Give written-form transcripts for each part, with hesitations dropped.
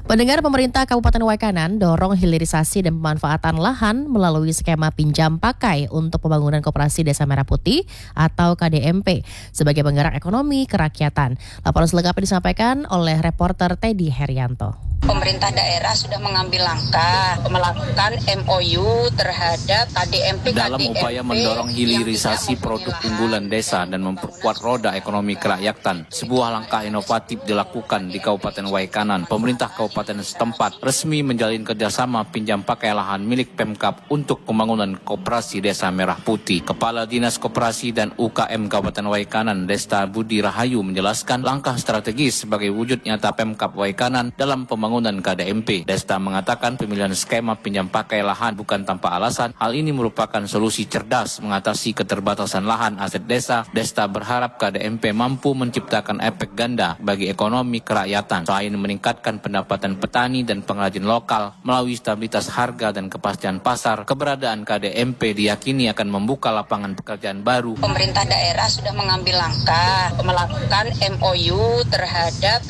Pendengar, pemerintah Kabupaten Waikanan dorong hilirisasi dan pemanfaatan lahan melalui skema pinjam pakai untuk pembangunan Koperasi Desa Merah Putih atau KDMP sebagai penggerak ekonomi kerakyatan. Laporan selengkapnya disampaikan oleh reporter Teddy Herianto. Pemerintah daerah sudah mengambil langkah melakukan MOU terhadap KDMP dalam upaya mendorong hilirisasi produk unggulan desa dan memperkuat roda ekonomi kerakyatan. Sebuah langkah inovatif dilakukan di Kabupaten Waikanan. Pemerintah kabupaten setempat resmi menjalin kerjasama pinjam pakai lahan milik Pemkab untuk pembangunan Koperasi Desa Merah Putih. Kepala Dinas Koperasi dan UKM Kabupaten Waikanan, Desta Budi Rahayu, menjelaskan langkah strategis sebagai wujud nyata Pemkab Waikanan dalam pembangunan KDMP. Desta mengatakan pemilihan skema pinjam pakai lahan bukan tanpa alasan. Hal ini merupakan solusi cerdas mengatasi keterbatasan lahan aset desa. Desta berharap KDMP mampu menciptakan efek ganda bagi ekonomi kerakyatan, selain meningkatkan pendapatan petani dan pengrajin lokal melalui stabilitas harga dan kepastian pasar. Keberadaan KDMP diyakini akan membuka lapangan pekerjaan baru. Pemerintah daerah sudah mengambil langkah melakukan MOU terhadap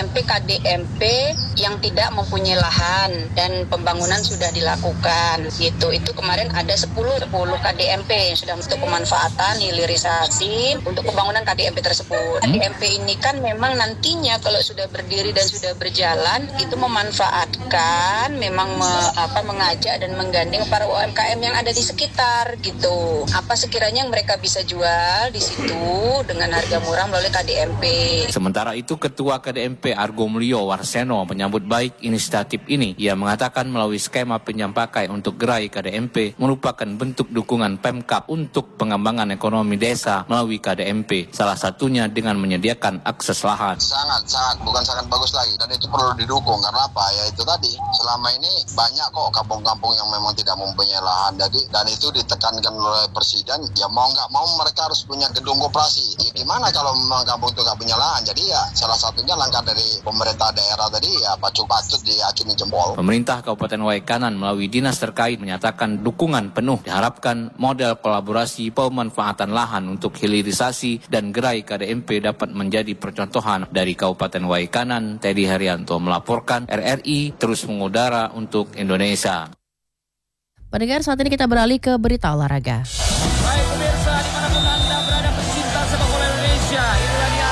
KDMP yang tidak mempunyai lahan dan pembangunan sudah dilakukan gitu. Itu kemarin ada 10 KDMP yang sudah untuk pemanfaatan hilirisasi untuk pembangunan KDMP tersebut. KDMP ini kan memang nantinya kalau sudah berdiri dan sudah berjalan itu memanfaatkan, memang mengajak dan menggandeng para UMKM yang ada di sekitar gitu. Apa sekiranya yang mereka bisa jual di situ dengan harga murah melalui KDMP. Sementara itu, Ketua KDMP Argo Mulyo Warseno menyambut baik inisiatif ini. Ia mengatakan melalui skema pinjam pakai untuk gerai KDMP merupakan bentuk dukungan Pemkab untuk pengembangan ekonomi desa melalui KDMP. Salah satunya dengan menyediakan akses lahan. Sangat bagus lagi, dan itu perlu didukung. Karena apa? Ya itu tadi, selama ini banyak kok kampung-kampung yang memang tidak mempunyai lahan. Dan itu ditekankan oleh Presiden, ya mau nggak mau mereka harus punya gedung koperasi. Ya gimana kalau memang kampung itu nggak punya lahan? Jadi ya salah satunya langkah dari pemerintah daerah tadi ya patut diacungi jempol. Pemerintah Kabupaten Waikanan melalui dinas terkait menyatakan dukungan penuh. Diharapkan model kolaborasi pemanfaatan lahan untuk hilirisasi dan gerai KDMP dapat menjadi percontohan dari Kabupaten Waikanan. Teddy Herianto melaporkan, RRI terus mengudara untuk Indonesia. Pendengar, saat ini kita beralih ke berita olahraga. Baik pemirsa, dimanapun Anda berada, pecinta sepak bola Indonesia, inilah dia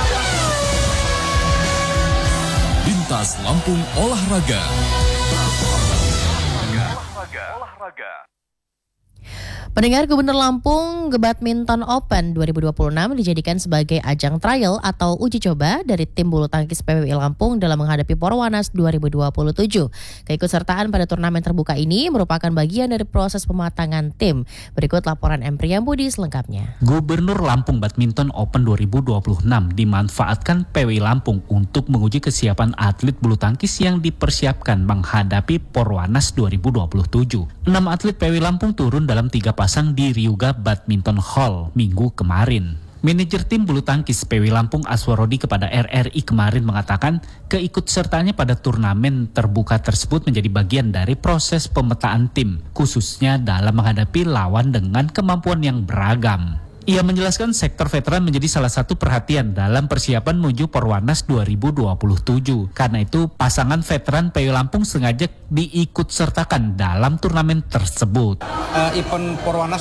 Lintas Lampung Olahraga. Pendengar, Gubernur Lampung Badminton Open 2026 dijadikan sebagai ajang trial atau uji coba dari tim bulu tangkis PWI Lampung dalam menghadapi Porwanas 2027. Keikutsertaan pada turnamen terbuka ini merupakan bagian dari proses pematangan tim. Berikut laporan M. Priyambudi selengkapnya. Gubernur Lampung Badminton Open 2026 dimanfaatkan PWI Lampung untuk menguji kesiapan atlet bulu tangkis yang dipersiapkan menghadapi Porwanas 2027. 6 atlet PWI Lampung turun dalam 3 pasang di Ryuga Badminton Hall Minggu kemarin. Manajer tim bulu tangkis PWI Lampung Aswarodi kepada RRI kemarin mengatakan keikutsertaannya pada turnamen terbuka tersebut menjadi bagian dari proses pemetaan tim, khususnya dalam menghadapi lawan dengan kemampuan yang beragam. Ia menjelaskan sektor veteran menjadi salah satu perhatian dalam persiapan menuju Porwanas 2027. Karena itu, pasangan veteran PWI Lampung sengaja diikutsertakan dalam turnamen tersebut. Event Porwanas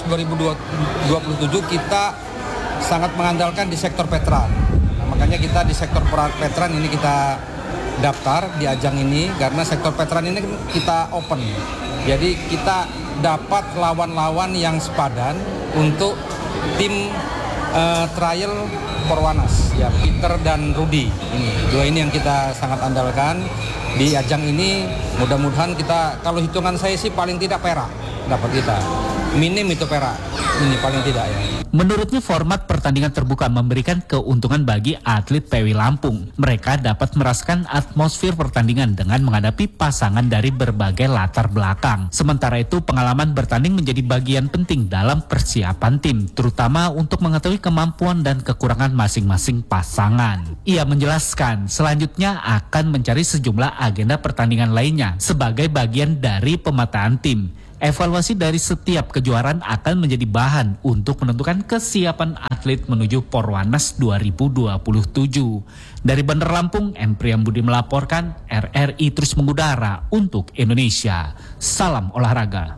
2027 kita sangat mengandalkan di sektor veteran. Makanya kita di sektor veteran ini kita daftar di ajang ini karena sektor veteran ini kita open. Jadi kita dapat lawan-lawan yang sepadan untuk tim trial Porwanas, ya Peter dan Rudy. Dua ini yang kita sangat andalkan di ajang ini. Mudah-mudahan kita, kalau hitungan saya sih paling tidak perak dapat kita. Minim itu perak, ini paling tidak ya. Menurutnya format pertandingan terbuka memberikan keuntungan bagi atlet PWI Lampung. Mereka dapat merasakan atmosfer pertandingan dengan menghadapi pasangan dari berbagai latar belakang. Sementara itu pengalaman bertanding menjadi bagian penting dalam persiapan tim, terutama untuk mengetahui kemampuan dan kekurangan masing-masing pasangan. Ia menjelaskan selanjutnya akan mencari sejumlah agenda pertandingan lainnya sebagai bagian dari pemetaan tim. Evaluasi dari setiap kejuaraan akan menjadi bahan untuk menentukan kesiapan atlet menuju Porwanas 2027. Dari Bandar Lampung, M. Priyambudi melaporkan, RRI terus mengudara untuk Indonesia. Salam olahraga.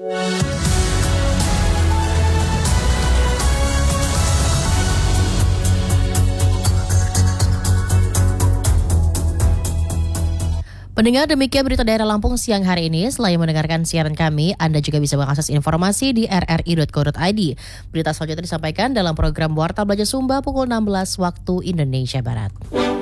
Pendengar, demikian berita daerah Lampung siang hari ini. Selain mendengarkan siaran kami, Anda juga bisa mengakses informasi di rri.co.id. Berita selanjutnya disampaikan dalam program Warta Belajar Sumba pukul 16 waktu Indonesia Barat.